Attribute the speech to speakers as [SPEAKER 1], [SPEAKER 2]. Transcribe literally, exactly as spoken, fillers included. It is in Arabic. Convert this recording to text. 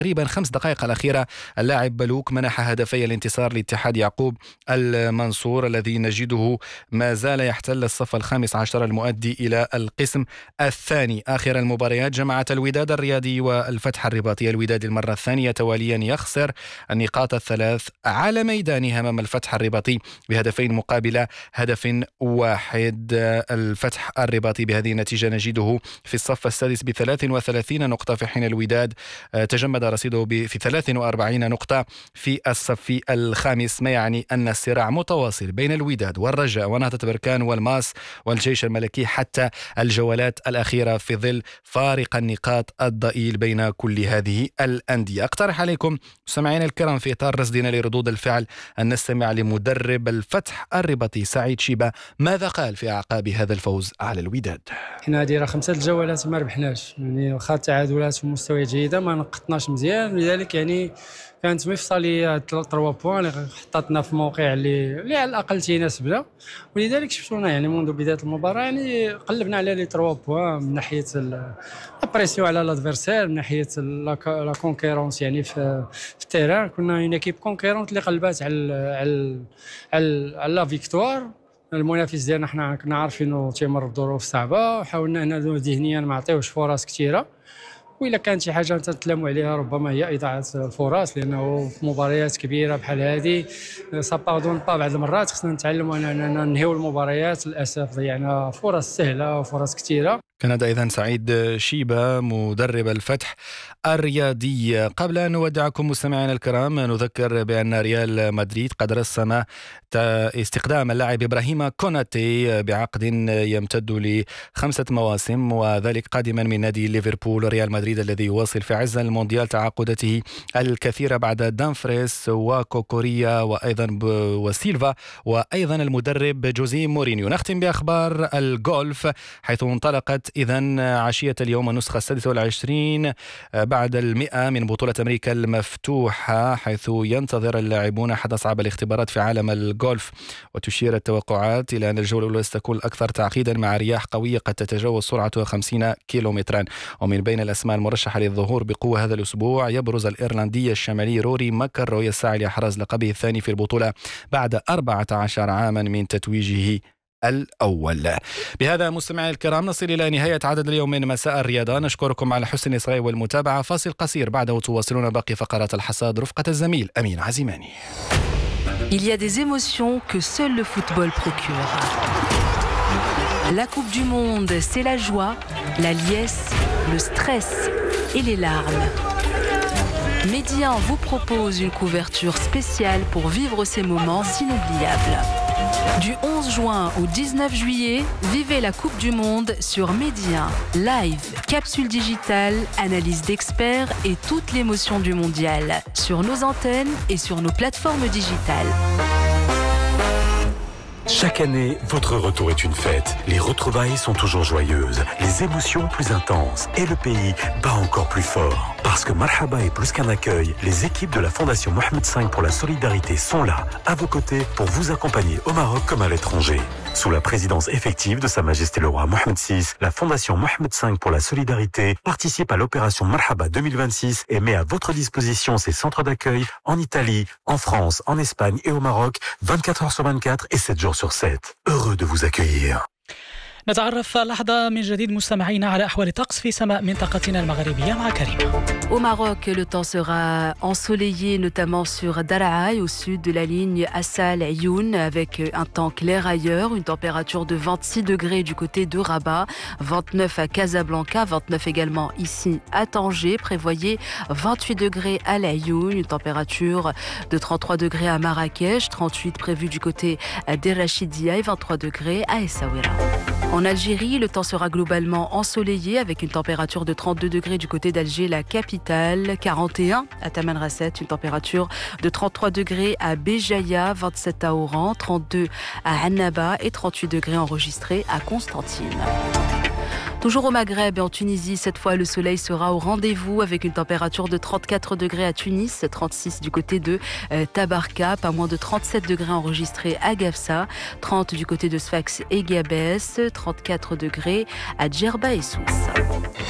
[SPEAKER 1] تقريبا خمس دقائق الأخيرة اللاعب بلوك منح هدفي الانتصار لاتحاد يعقوب المنصور الذي نجده ما زال يحتل الصف الخامس عشر المؤدي إلى القسم الثاني. آخر المباريات جمعت الوداد الرياضي والفتح الرباطي. الوداد المرة الثانية تواليا يخسر النقاط الثلاث على ميدانه أمام الفتح الرباطي بهدفين مقابل هدف واحد. الفتح الرباطي بهذه النتيجة نجده في الصف السادس بثلاث وثلاثين نقطة، في حين الوداد تجمد رصيده في ثلاث وأربعين نقطة في الصف الخامس، ما يعني أن الصراع متواصل بين الوداد والرجاء ونهضة بركان والماس والجيش الملكي حتى الجولات الأخيرة في ظل فارق النقاط الضئيل بين كل هذه الأندية. أقترح عليكم مستمعينا الكرام في إطار رصدنا لردود الفعل أن نستمع لمدرب الفتح الرباطي سعيد شيبة ماذا قال في أعقاب هذا الفوز على الوداد.
[SPEAKER 2] حنا دايره خمسة الجولات ما ربحناش، يعني واخا التعادلات في مستوى جيده ما نقطناش مزيان، لذلك يعني كانت مفصليه ثلاثة بوان اللي حطتنا في موقع اللي اللي على الاقل تيناسبنا، ولذلك شفتونا يعني منذ بدايه المباراه يعني قلبنا على لي ثلاثة بوان من ناحيه البريسيون على الادفيرسير، من ناحيه لا كونكيرونس يعني في في التيران. كنا اون ايكيب كونكيرونت اللي قلبات على على على لا فيكتوار. المنافس ديالنا حنا كنا عارفينه تيمر بظروف صعبه، وحاولنا هنا ذهنيا ما نعطيوش فرص كثيره، وإلا كانت شي حاجه تتلاموا عليها ربما هي اضاعه الفرص، لانه في مباريات كبيره بحال هذه سا باردون با بعض المرات خصنا نتعلموا اننا ننهيو المباريات. للاسف ضيعنا فرص سهله وفرص كثيره.
[SPEAKER 1] كان هذا إذن سعيد شيبة مدرب الفتح الرياضي. قبل أن نودعكم مستمعينا الكرام نذكر بأن ريال مدريد قد رسم استقدام اللاعب إبراهيم كوناتي بعقد يمتد لخمسة مواسم، وذلك قادما من نادي ليفربول. ريال مدريد الذي يواصل في عز المونديال تعاقداته الكثيرة بعد دانفريس وكوكوريا وأيضا وسيلفا وأيضا المدرب جوزيه مورينيو. نختم بأخبار الجولف، حيث انطلقت إذن عشية اليوم النسخة السادسة والعشرين بعد المئة من بطولة أمريكا المفتوحة، حيث ينتظر اللاعبون أحد أصعب الاختبارات في عالم الجولف. وتشير التوقعات إلى أن الجولة الأولى ستكون الأكثر تعقيدا مع رياح قوية قد تتجاوز سرعتها خمسين كيلومترا. ومن بين الأسماء المرشحة للظهور بقوة هذا الأسبوع يبرز الإيرلندي الشمالي روري ماكنروي الساعي لإحراز لقبه الثاني في البطولة بعد أربعة عشر عاما من تتويجه الأول. بهذا مستمعي الكرام نصل إلى نهاية عدد اليوم من مساء الرياضة. نشكركم على حسن الإصغاء والمتابعة. فاصل قصير بعده تواصلون باقي فقرات الحصاد رفقة الزميل أمين عزيماني.
[SPEAKER 3] Il y a des émotions que seul le football procure. La Coupe du Monde, c'est la joie, la liesse, le stress et les larmes. Média vous propose une couverture spéciale pour vivre ces moments inoubliables. Du onze juin au dix-neuf juillet, vivez la Coupe du Monde sur Média. Live, capsule digitale, analyse d'experts et toute l'émotion du mondial sur nos antennes et sur nos plateformes digitales.
[SPEAKER 4] Chaque année, votre retour est une fête. Les retrouvailles sont toujours joyeuses, les émotions plus intenses et le pays bat encore plus fort. Parce que Marhaba est plus qu'un accueil, les équipes de la Fondation Mohamed cinq pour la solidarité sont là, à vos côtés, pour vous accompagner au Maroc comme à l'étranger. Sous la présidence effective de Sa Majesté le Roi Mohamed six, la Fondation Mohamed cinq pour la solidarité participe à l'opération Marhaba deux mille vingt-six et met à votre disposition ses centres d'accueil en Italie, en France, en Espagne et au Maroc, vingt-quatre heures sur vingt-quatre et sept jours sur sept. Heureux de vous accueillir.
[SPEAKER 5] نتعرف لحظة من جديد مستمعينا على أحوال الطقس في سماء منطقتنا المغربية مع كريم.
[SPEAKER 3] Au Maroc, le temps sera ensoleillé, notamment sur Daraaï, au sud de la ligne Assal-Ayoun, avec un temps clair ailleurs, une température de vingt-six degrés du côté de Rabat, vingt-neuf à Casablanca, vingt-neuf également ici à Tanger. Prévoyez vingt-huit degrés à l'Ayoun, une température de trente-trois degrés à Marrakech, trente-huit prévu du côté d'Erachidia et vingt-trois degrés à Essaouira. En Algérie, le temps sera globalement ensoleillé avec une température de trente-deux degrés du côté d'Alger, la capitale, quarante et un à Tamanrasset, une température de trente-trois degrés à Béjaïa, vingt-sept à Oran, trente-deux à Annaba et trente-huit degrés enregistrés à Constantine. Toujours au Maghreb et en Tunisie, cette fois le soleil sera au rendez-vous avec une température de trente-quatre degrés à Tunis, trente-six du côté de euh, Tabarka, pas moins de trente-sept degrés enregistrés à Gafsa, trente du côté de Sfax et Gabès, trente-quatre degrés à Djerba et Sousse.